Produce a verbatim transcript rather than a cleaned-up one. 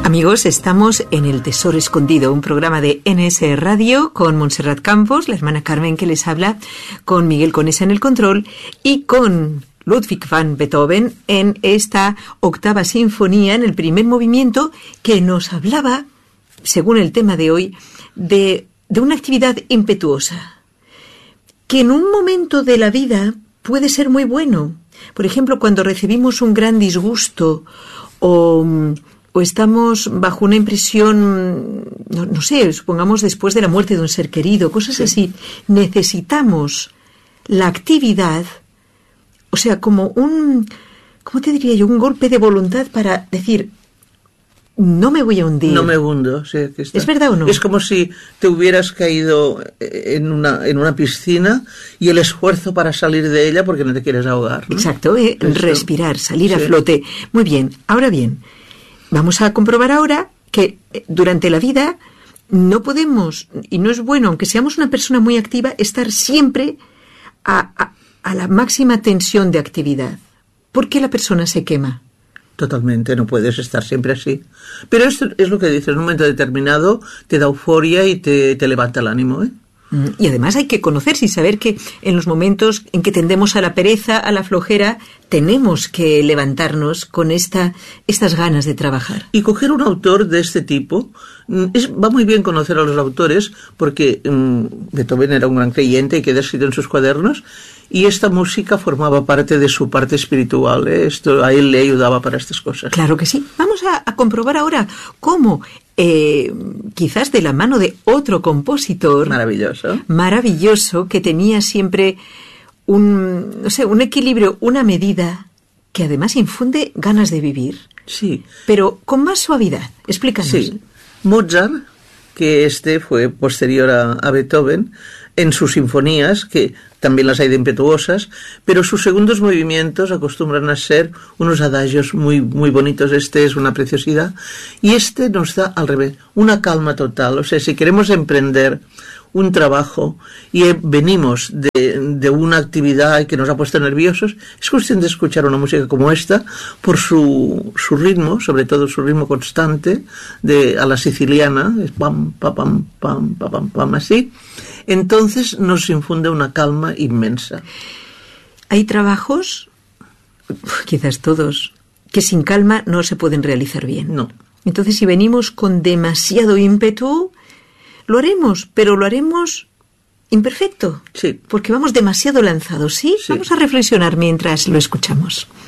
Amigos, estamos en El Tesoro Escondido, un programa de N S Radio con Montserrat Campos, la hermana Carmen que les habla, con Miguel Conesa en el control y con Ludwig van Beethoven en esta octava sinfonía, en el primer movimiento, que nos hablaba, según el tema de hoy, de, de una actividad impetuosa, que en un momento de la vida puede ser muy bueno. Por ejemplo, cuando recibimos un gran disgusto o... o estamos bajo una impresión, no, no sé, supongamos después de la muerte de un ser querido, cosas sí. así, necesitamos la actividad, o sea, como un, ¿cómo te diría yo? Un golpe de voluntad para decir, no me voy a hundir. No me hundo, sí. Que está. ¿Es verdad o no? Es como si te hubieras caído en una, en una piscina y el esfuerzo para salir de ella porque no te quieres ahogar, ¿no? Exacto, eh, respirar, salir sí. a flote. Muy bien, ahora bien, vamos a comprobar ahora que durante la vida no podemos, y no es bueno, aunque seamos una persona muy activa, estar siempre a, a, a la máxima tensión de actividad. ¿Por qué la persona se quema? Totalmente, no puedes estar siempre así. Pero esto es lo que dices, en un momento determinado te da euforia y te, te levanta el ánimo, ¿eh? Y además hay que conocerse y saber que en los momentos en que tendemos a la pereza, a la flojera, tenemos que levantarnos con esta, estas ganas de trabajar. Y coger un autor de este tipo, es, va muy bien conocer a los autores, porque um, Beethoven era un gran creyente y queda escrito en sus cuadernos, y esta música formaba parte de su parte espiritual, ¿eh? Esto a él le ayudaba para estas cosas. Claro que sí. Vamos a, a comprobar ahora cómo, eh, quizás de la mano de otro compositor maravilloso, maravilloso que tenía siempre un, no sé, un equilibrio, una medida que además infunde ganas de vivir. Sí. Pero con más suavidad. Explícanos. Sí. Mozart, que este fue posterior a, a Beethoven, en sus sinfonías, que también las hay de impetuosas, pero sus segundos movimientos acostumbran a ser unos adagios muy, muy bonitos. Este es una preciosidad, y este nos da al revés, una calma total. O sea, si queremos emprender un trabajo y venimos de, de una actividad que nos ha puesto nerviosos, es cuestión de escuchar una música como esta por su, su ritmo, sobre todo su ritmo constante, de, a la siciliana, es pam, pam, pam, pam, pam, pam, pam, así. Entonces nos infunde una calma inmensa. Hay trabajos, quizás todos, que sin calma no se pueden realizar bien. No. Entonces, si venimos con demasiado ímpetu, lo haremos, pero lo haremos imperfecto. Sí. Porque vamos demasiado lanzados, ¿sí? Sí. Vamos a reflexionar mientras lo escuchamos.